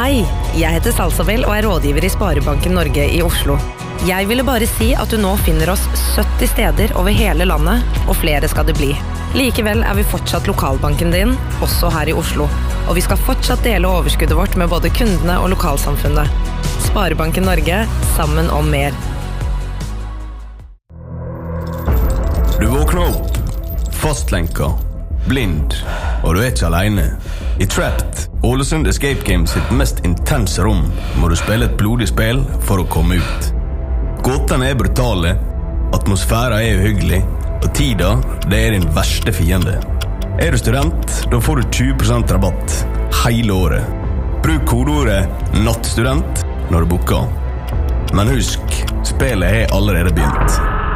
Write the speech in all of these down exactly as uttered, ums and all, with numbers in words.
Hei, jeg heter Salsabel og er rådgiver i Sparebanken Norge i Oslo. Jeg ville bare si at du nå finner oss sytti steder over hele landet, og flere skal det bli. Likevel er vi fortsatt lokalbanken din, også her i Oslo. Og vi skal fortsatt dele overskuddet vårt med både kundene og lokalsamfunnet. Sparebanken Norge, sammen om mer. Du våkner opp, fastlenka, blind, og du er ikke alene. I Trapped, Ålesund Escape Games sitt mest intense rom, må du spille et blodig spill for å komme ut. Gåtene er brutale, atmosfæra er uhyggelig, og tida, det er din verste fiende. Er du student, da får du tjue prosent rabatt hele året. Bruk kodeordet nattstudent når du booker. Men husk, spillet er allerede begynt.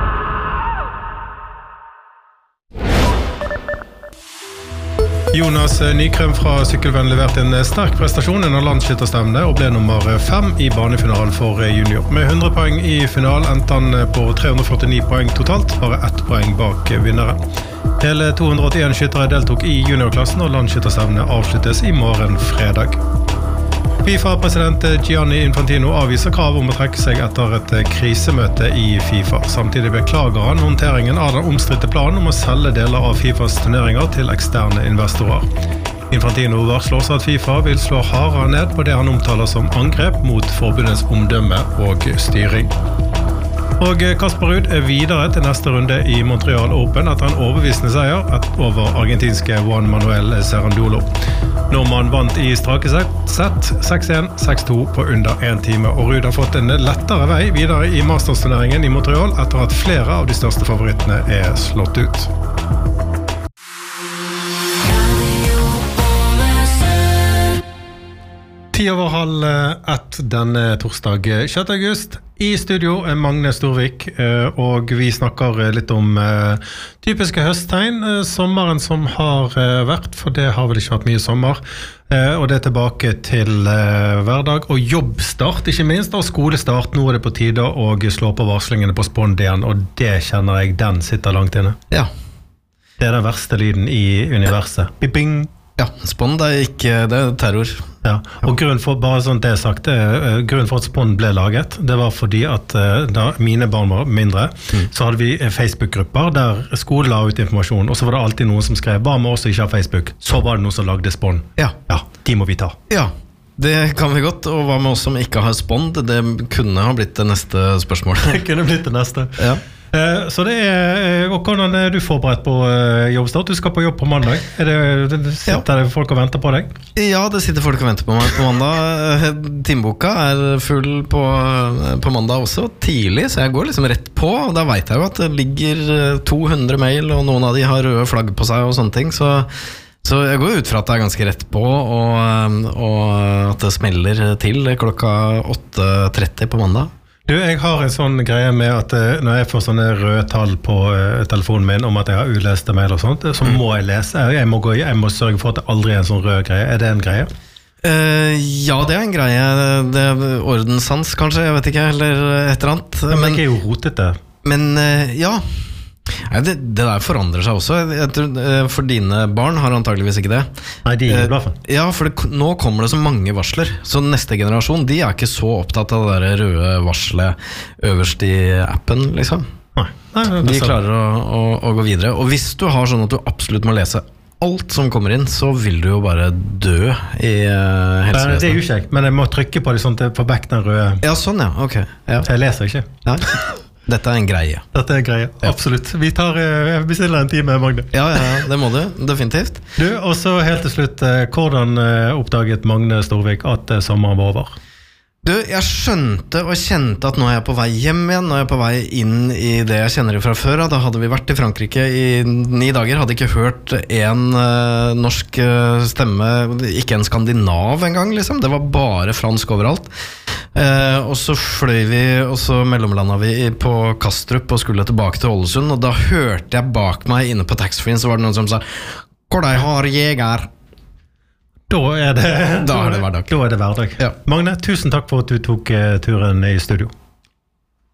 Jonas Nykrem fra Sykkelvenn leverte en sterk prestasjon under landsskytterstevne og ble nummer fem i banefinalen for junior. Med hundre poeng i final endte han på tre hundre førtini poeng totalt, bare ett poeng bak vinneren. Hele to hundre åttien skyttere deltok i juniorklassen, og landsskytterstevne avsluttes i morgen fredag. FIFA-president Gianni Infantino avviser krav om å trekke seg etter et krisemøte i FIFA. Samtidig beklager han håndteringen av den omstridte planen om å selge deler av FIFAs turneringer til eksterne investorer. Infantino varsler også at FIFA vil slå hardere ned på det han omtaler som angrep mot forbundets omdømme og styring. Og Kasper Ruud er videre til neste runde i Montreal Open etter en overbevisende seier over argentinske Juan Manuel Cerundolo. Nordmann vant i strake sett seks én, seks to på under en time, og Ruud har fått en lettere vei videre i Masters-turneringen i Montreal etter at flere av de største favorittene er slått ut. Ti over halv ett denne torsdag sjette august. I studio er Magne Storvik, og vi snakker litt om typiske høsttegn. Sommeren som har vært, for det har vel ikke vært mye sommer. Og det er tilbake til hverdag og jobbstart, ikke minst, og skolestart. Nå er det på tide å slå på varslingene på Spond igjen, og det kjenner jeg, den sitter langt inne. Ja. Det er den verste lyden i universet. Bing! Ja, Spond er ikke, det er terror. Ja, og grunnen for, bare sånn det sagt, grunnen for at Spond ble laget, det var fordi at da mine barn var mindre, mm. så hadde vi Facebook-grupper der skolen la ut informasjon, og så var det alltid noen som skrev, bare med oss ikke har Facebook, så var det noen som lagde Spond. Ja. Ja, de må vi ta. Ja, det kan vi godt, og hva med oss som ikke har Spond, det kunne ha blitt det neste spørsmålet. Det kunne blitt det neste. Ja. Så det er, og hvordan er du forberedt på jobbstart? Du skal på jobb på mandag. Er det, det sitter ja. folk og venter på deg? Ja, det sitter folk og venter på meg på mandag. Timeboka er full på, på mandag også, tidlig, så jeg går liksom rett på. Og da vet jeg jo at det ligger to hundre mail, og noen av de har røde flagg på seg og sånne ting, så Så jeg går ut fra at det er ganske rett på, og, og at det smeller til klokka åtte tretti på mandag. Du, jeg har en sånn greie med at når jeg får sånne røde tall på uh, telefonen min om at jeg har uleste mail og sånt, så må jeg lese. Jeg må, gå, jeg må sørge for at det aldri er en sånn rød greie. Er det en greie? Uh, ja, det er en greie. Det er ordenssans, kanskje, jeg vet ikke, eller et eller annet. Men, men det er jo rotete. Men uh, ja, Nei, det, det der forandrer seg også. Jeg tror, for dine barn har antageligvis ikke det. Nei, de er glad for. Ja, for det, nå kommer det så mange varsler. Så neste generasjon, de er ikke så opptatt av det der røde varslet øverst i appen, liksom. Nei, Nei det de klarer å, å, å gå videre. Og hvis du har sånn at du absolutt må lese alt som kommer inn, så vil du jo bare dø i uh, helsevesenet. Det er jo ikke jeg, men jeg må trykke på det sånn til å få vekk den røde. Ja, sånn ja, ok. Ja. Jeg leser ikke. Nei. Dette er en greie. Dette er en greie, ja. Absolutt. Vi tar, jeg bestiller en time, Magne. Ja, ja, det må du, definitivt. Du, og så helt til slutt, hvordan oppdaget Magne Storvik at sommeren var over? Du, jeg skjønte og kjente at nå er jeg på vei hjem igjen, nå er jeg på vei inn i det jeg kjenner fra før. Da hadde vi vært i Frankrike i ni dager, hadde ikke hørt en uh, norsk uh, stemme, ikke en skandinav engang, liksom. Det var bare fransk overalt. Uh, og så fløy vi, og så mellomlandet vi på Kastrup og skulle tilbake til Ålesund, og da hørte jeg bak meg inne på taxfree, så var det noen som sa «Hvor de har jeger?» Da er det, da er det hverdag. Da er det hverdag. Ja. Magne, tusen takk for at du tok uh, turen i studio.